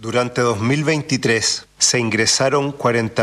Durante 2023 se ingresaron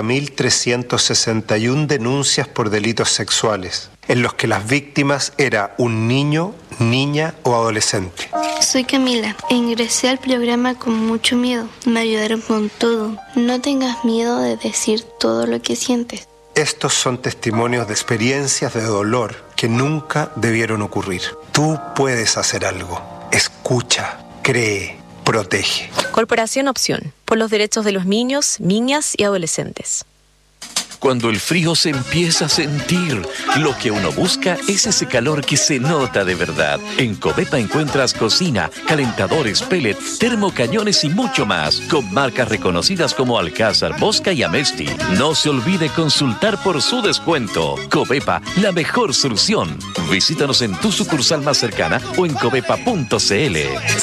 40.361 denuncias por delitos sexuales, en los que las víctimas eran un niño, niña o adolescente. Soy Camila e ingresé al programa con mucho miedo. Me ayudaron con todo. No tengas miedo de decir todo lo que sientes. Estos son testimonios de experiencias de dolor que nunca debieron ocurrir. Tú puedes hacer algo. Escucha, cree, protege. Corporación Opción, por los derechos de los niños, niñas y adolescentes. Cuando el frío se empieza a sentir, lo que uno busca es ese calor que se nota de verdad. En Covepa encuentras cocina, calentadores, pellets, termocañones y mucho más, con marcas reconocidas como Alcázar, Bosca y Amesti. No se olvide consultar por su descuento. Covepa, la mejor solución. Visítanos en tu sucursal más cercana o en covepa.cl.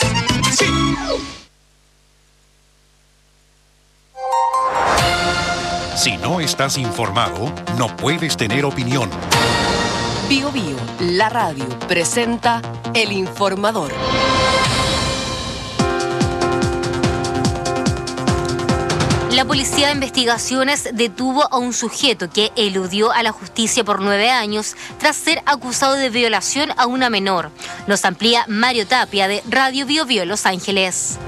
Si no estás informado, no puedes tener opinión. Bio Bio, la radio, presenta El Informador. La Policía de Investigaciones detuvo a un sujeto que eludió a la justicia por 9 años tras ser acusado de violación a una menor. Nos amplía Mario Tapia de Radio Bio Bio Los Ángeles.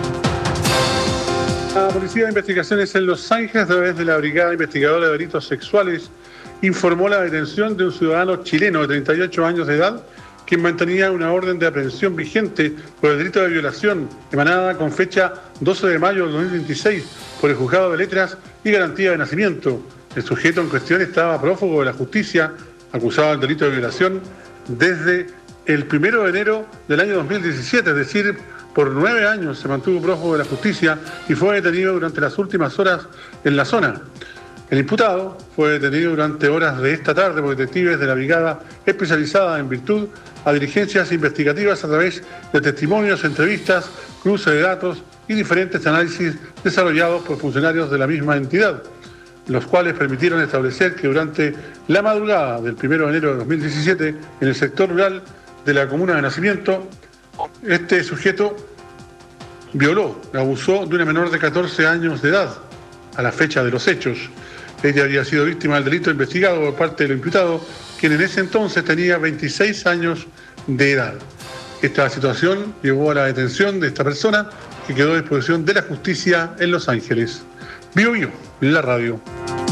La Policía de Investigaciones en Los Ángeles, a través de la Brigada Investigadora de Delitos Sexuales, informó la detención de un ciudadano chileno de 38 años de edad, quien mantenía una orden de aprehensión vigente por el delito de violación, emanada con fecha 12 de mayo de 2026 por el Juzgado de Letras y Garantía de Nacimiento. El sujeto en cuestión estaba prófugo de la justicia, acusado del delito de violación desde el 1 de enero del año 2017, es decir, por 9 años se mantuvo prófugo de la justicia y fue detenido durante las últimas horas en la zona. El imputado fue detenido durante horas de esta tarde por detectives de la brigada especializada en virtud a diligencias investigativas a través de testimonios, entrevistas, cruce de datos y diferentes análisis desarrollados por funcionarios de la misma entidad, los cuales permitieron establecer que durante la madrugada del 1 de enero de 2017 en el sector rural de la comuna de Nacimiento, este sujeto violó, abusó de una menor de 14 años de edad a la fecha de los hechos. Ella había sido víctima del delito investigado por parte del imputado, quien en ese entonces tenía 26 años de edad. Esta situación llevó a la detención de esta persona, que quedó a disposición de la justicia en Los Ángeles. Bio Bio, la radio.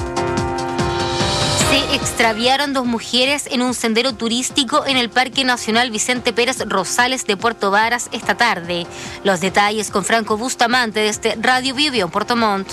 Se extraviaron 2 mujeres en un sendero turístico en el Parque Nacional Vicente Pérez Rosales de Puerto Varas esta tarde. Los detalles con Franco Bustamante desde Radio Bio Bio en Puerto Montt.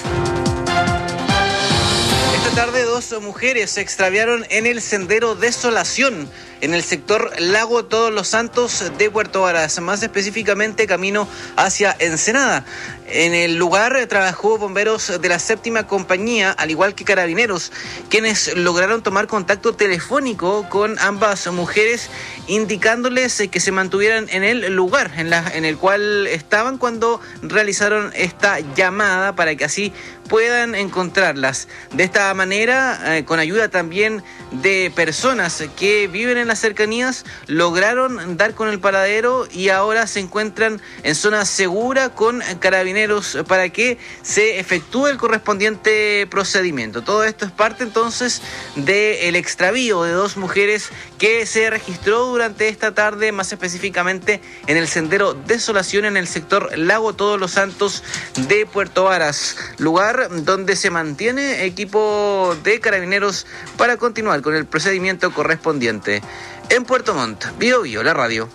Esta tarde 2 mujeres se extraviaron en el sendero Desolación, en el sector Lago Todos los Santos de Puerto Varas, más específicamente camino hacia Ensenada. En el lugar trabajó bomberos de la 7ª compañía, al igual que carabineros, quienes lograron tomar contacto telefónico con ambas mujeres, indicándoles que se mantuvieran en el lugar en el cual estaban cuando realizaron esta llamada para que así puedan encontrarlas. De esta manera, con ayuda también de personas que viven en las cercanías, lograron dar con el paradero y ahora se encuentran en zona segura con carabineros para que se efectúe el correspondiente procedimiento. Todo esto es parte entonces del extravío de 2 mujeres que se registró durante esta tarde, más específicamente en el sendero Desolación en el sector Lago Todos los Santos de Puerto Varas, lugar donde se mantiene equipo de carabineros para continuar con el procedimiento correspondiente. En Puerto Montt, Bio Bio, la radio.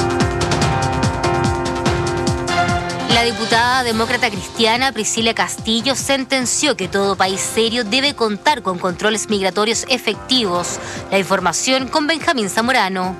La diputada demócrata cristiana Priscila Castillo sentenció que todo país serio debe contar con controles migratorios efectivos. La información con Benjamín Zamorano.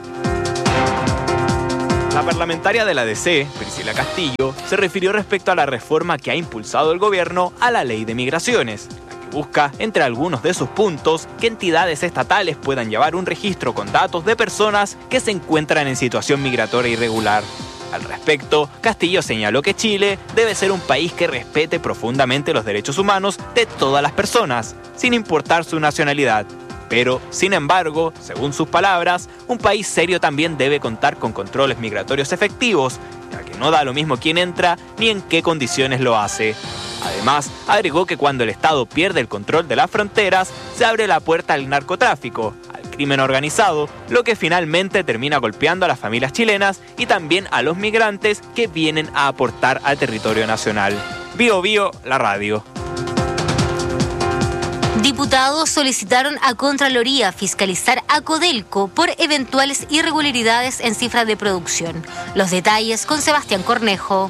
La parlamentaria de la DC, Priscila Castillo, se refirió respecto a la reforma que ha impulsado el gobierno a la ley de migraciones, la que busca, entre algunos de sus puntos, que entidades estatales puedan llevar un registro con datos de personas que se encuentran en situación migratoria irregular. Al respecto, Castillo señaló que Chile debe ser un país que respete profundamente los derechos humanos de todas las personas, sin importar su nacionalidad. Pero, sin embargo, según sus palabras, un país serio también debe contar con controles migratorios efectivos, ya que no da lo mismo quién entra ni en qué condiciones lo hace. Además, agregó que cuando el Estado pierde el control de las fronteras, se abre la puerta al narcotráfico, al crimen organizado, lo que finalmente termina golpeando a las familias chilenas y también a los migrantes que vienen a aportar al territorio nacional. Bío Bío, la radio. Diputados solicitaron a Contraloría fiscalizar a Codelco por eventuales irregularidades en cifras de producción. Los detalles con Sebastián Cornejo.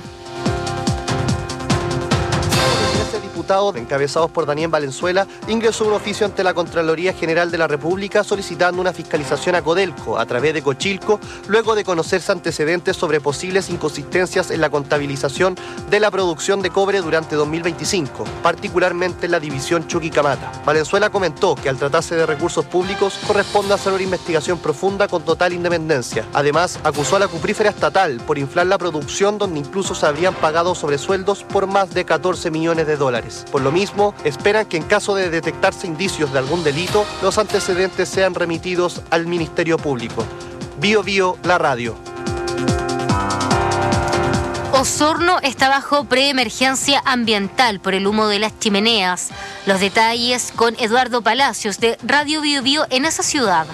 Diputados, encabezados por Daniel Valenzuela, ingresó un oficio ante la Contraloría General de la República solicitando una fiscalización a Codelco a través de Cochilco, luego de conocerse antecedentes sobre posibles inconsistencias en la contabilización de la producción de cobre durante 2025, particularmente en la división Chuquicamata. Valenzuela comentó que al tratarse de recursos públicos corresponde hacer una investigación profunda con total independencia. Además, acusó a la cuprífera estatal por inflar la producción, donde incluso se habrían pagado sobresueldos por más de 14 millones de dólares. Por lo mismo, esperan que en caso de detectarse indicios de algún delito, los antecedentes sean remitidos al Ministerio Público. Bío Bío, la radio. Osorno está bajo preemergencia ambiental por el humo de las chimeneas. Los detalles con Eduardo Palacios de Radio Bío Bío en esa ciudad.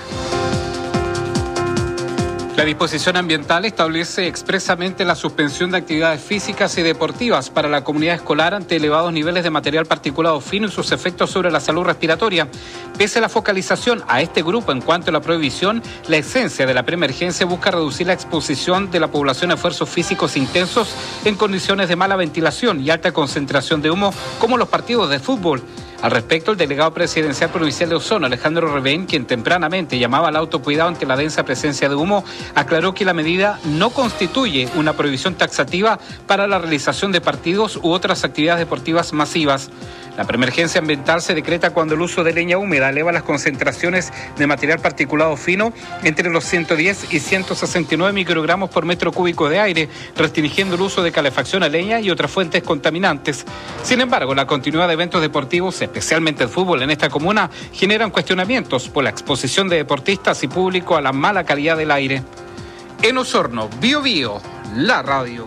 La disposición ambiental establece expresamente la suspensión de actividades físicas y deportivas para la comunidad escolar ante elevados niveles de material particulado fino y sus efectos sobre la salud respiratoria. Pese a la focalización a este grupo en cuanto a la prohibición, la esencia de la preemergencia busca reducir la exposición de la población a esfuerzos físicos intensos en condiciones de mala ventilación y alta concentración de humo, como los partidos de fútbol. Al respecto, el delegado presidencial provincial de Osorno, Alejandro Revén, quien tempranamente llamaba al autocuidado ante la densa presencia de humo, aclaró que la medida no constituye una prohibición taxativa para la realización de partidos u otras actividades deportivas masivas. La preemergencia ambiental se decreta cuando el uso de leña húmeda eleva las concentraciones de material particulado fino entre los 110 y 169 microgramos por metro cúbico de aire, restringiendo el uso de calefacción a leña y otras fuentes contaminantes. Sin embargo, la continuidad de eventos deportivos, especialmente el fútbol en esta comuna, generan cuestionamientos por la exposición de deportistas y público a la mala calidad del aire. En Osorno, Bío Bío, la radio.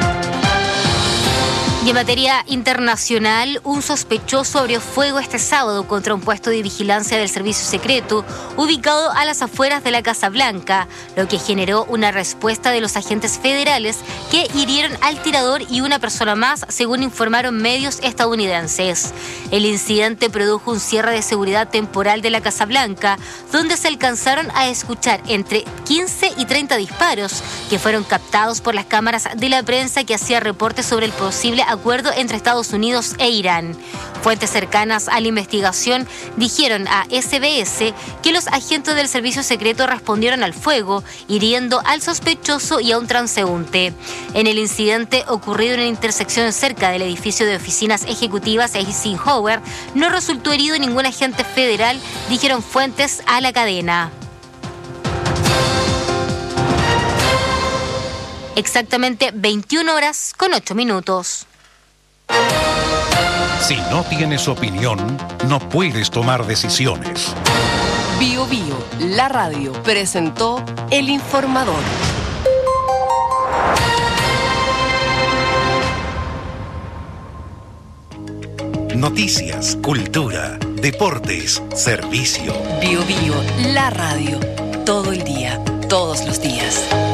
Y en materia internacional, un sospechoso abrió fuego este sábado contra un puesto de vigilancia del servicio secreto ubicado a las afueras de la Casa Blanca, lo que generó una respuesta de los agentes federales que hirieron al tirador y una persona más, según informaron medios estadounidenses. El incidente produjo un cierre de seguridad temporal de la Casa Blanca, donde se alcanzaron a escuchar entre 15 y 30 disparos que fueron captados por las cámaras de la prensa que hacía reportes sobre el posible acuerdo entre Estados Unidos e Irán. Fuentes cercanas a la investigación dijeron a SBS que los agentes del servicio secreto respondieron al fuego, hiriendo al sospechoso y a un transeúnte. En el incidente ocurrido en una intersección cerca del edificio de oficinas ejecutivas Eisenhower, no resultó herido ningún agente federal, dijeron fuentes a la cadena. Exactamente 21 horas con 8 minutos. Si no tienes opinión, no puedes tomar decisiones. Bío Bío, la radio, presentó El Informador. Noticias, cultura, deportes, servicio. Bío Bío, la radio, todo el día, todos los días.